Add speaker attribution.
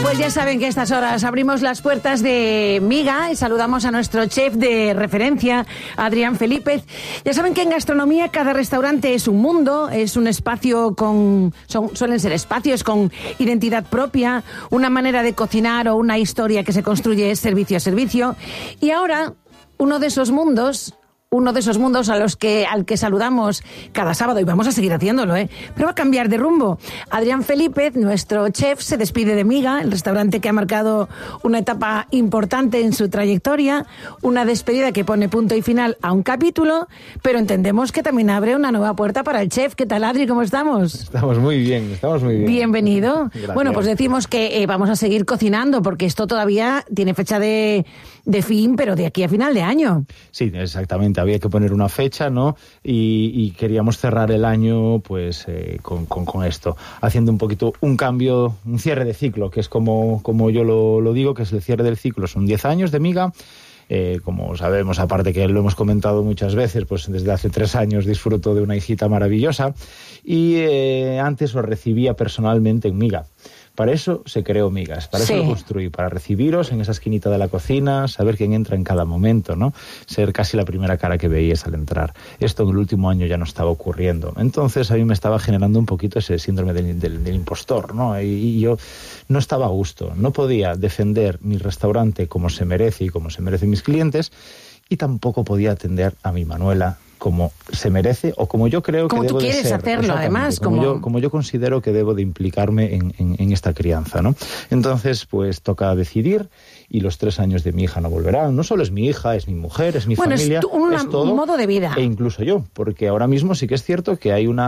Speaker 1: Pues ya saben que a estas horas abrimos las puertas de Miga y saludamos a nuestro chef de referencia, Adrián Felípez. Ya saben que en gastronomía cada restaurante es un mundo, es un espacio suelen ser espacios con identidad propia, una manera de cocinar o una historia que se construye servicio a servicio. Y ahora, uno de esos mundos al que saludamos cada sábado, y vamos a seguir haciéndolo, pero va a cambiar de rumbo. Adrián Felípez, nuestro chef, se despide de Miga, el restaurante que ha marcado una etapa importante en su trayectoria, una despedida que pone punto y final a un capítulo, pero entendemos que también abre una nueva puerta para el chef. ¿Qué tal, Adri? ¿Cómo estamos?
Speaker 2: Estamos muy bien.
Speaker 1: Bienvenido.
Speaker 2: Gracias.
Speaker 1: Bueno, pues decimos que vamos a seguir cocinando, porque esto todavía tiene fecha de fin, pero de aquí a final de año.
Speaker 2: Sí, exactamente. Había que poner una fecha, ¿no? Y queríamos cerrar el año, pues, con esto, haciendo un poquito un cambio, un cierre de ciclo, que es como yo lo digo, que es el cierre del ciclo. Son 10 años de Miga. Como sabemos, aparte que lo hemos comentado muchas veces, pues desde hace 3 años disfruto de una hijita maravillosa y antes lo recibía personalmente en Miga. Para eso se creó Migas, para eso lo construí, para recibiros en esa esquinita de la cocina, saber quién entra en cada momento, ¿no? Ser casi la primera cara que veías al entrar. Esto en el último año ya no estaba ocurriendo. Entonces a mí me estaba generando un poquito ese síndrome del impostor, ¿no? Y yo no estaba a gusto, no podía defender mi restaurante como se merece y como se merecen mis clientes, y tampoco podía atender a mi Manuela como se merece o como yo creo que debo de ser.
Speaker 1: Como tú quieres hacerlo, además.
Speaker 2: Como yo considero que debo de implicarme en esta crianza, ¿no? Entonces, pues toca decidir, y los 3 años de mi hija no volverán. No solo es mi hija, es mi mujer, es mi familia,
Speaker 1: es todo,
Speaker 2: un
Speaker 1: modo de vida.
Speaker 2: E incluso yo, porque ahora mismo sí que es cierto que hay una